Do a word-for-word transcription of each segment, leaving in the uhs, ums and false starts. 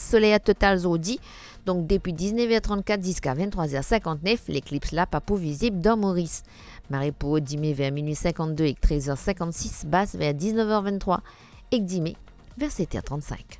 soleil total aujourd'hui. Donc depuis dix-neuf heures trente-quatre jusqu'à vingt-trois heures cinquante-neuf, l'éclipse là pas pour visible dans Maurice. Marée pour Odimé vers minuit cinquante-deux et treize heures cinquante-six, basse vers dix-neuf heures vingt-trois et Gdimé vers sept heures trente-cinq.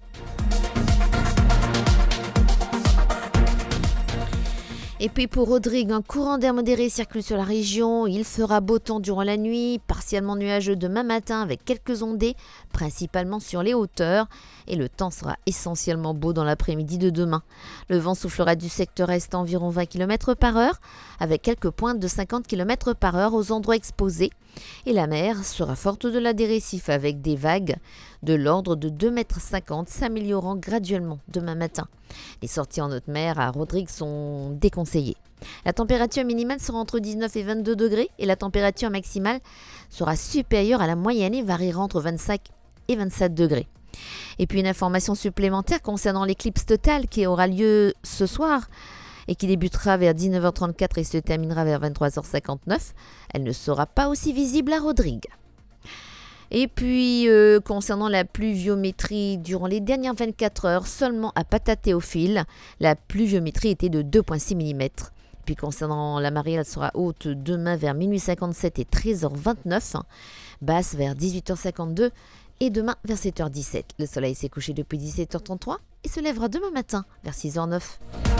Et puis pour Rodrigue, un courant d'air modéré circule sur la région. Il fera beau temps durant la nuit, partiellement nuageux demain matin avec quelques ondées, principalement sur les hauteurs. Et le temps sera essentiellement beau dans l'après-midi de demain. Le vent soufflera du secteur est à environ vingt kilomètres par heure, avec quelques pointes de cinquante kilomètres par heure aux endroits exposés. Et la mer sera forte au-delà des récifs avec des vagues de l'ordre de deux mètres cinquante s'améliorant graduellement demain matin. Les sorties en haute mer à Rodrigue sont déconseillées. La température minimale sera entre dix-neuf et vingt-deux degrés et la température maximale sera supérieure à la moyenne et variera entre vingt-cinq et vingt-sept degrés. Et puis une information supplémentaire concernant l'éclipse totale qui aura lieu ce soir et qui débutera vers dix-neuf heures trente-quatre et se terminera vers vingt-trois heures cinquante-neuf. Elle ne sera pas aussi visible à Rodrigue. Et puis, euh, concernant la pluviométrie, durant les dernières vingt-quatre heures, seulement à Patatéophile, la pluviométrie était de deux virgule six millimètres. Puis concernant la marée, elle sera haute demain vers minuit cinquante-sept et treize heures vingt-neuf, basse vers dix-huit heures cinquante-deux et demain vers sept heures dix-sept. Le soleil s'est couché depuis dix-sept heures trente-trois et se lèvera demain matin vers six heures neuf.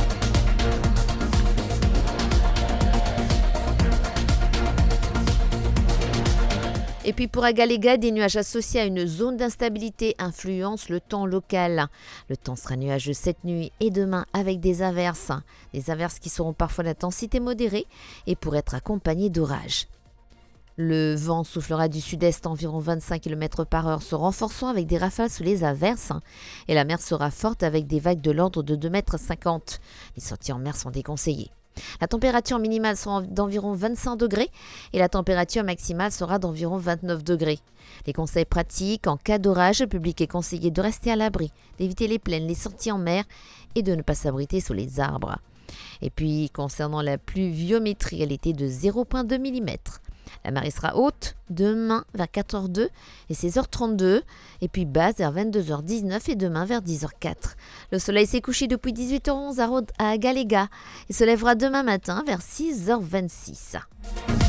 Et puis pour Agaléga, des nuages associés à une zone d'instabilité influencent le temps local. Le temps sera nuageux cette nuit et demain avec des averses. Des averses qui seront parfois d'intensité modérée et pourraient être accompagnées d'orages. Le vent soufflera du sud-est environ vingt-cinq kilomètres par heure, se renforçant avec des rafales sous les averses. Et la mer sera forte avec des vagues de l'ordre de deux mètres cinquante. Les sorties en mer sont déconseillées. La température minimale sera d'environ vingt-cinq degrés et la température maximale sera d'environ vingt-neuf degrés. Les conseils pratiques, en cas d'orage, le public est conseillé de rester à l'abri, d'éviter les plaines, les sorties en mer et de ne pas s'abriter sous les arbres. Et puis, concernant la pluviométrie, elle était de zéro virgule deux millimètres. La marée sera haute demain vers quatre heures deux et seize heures trente-deux et puis basse vers vingt-deux heures dix-neuf et demain vers dix heures quatre. Le soleil s'est couché depuis dix-huit heures onze à Agaléga et se lèvera demain matin vers six heures vingt-six.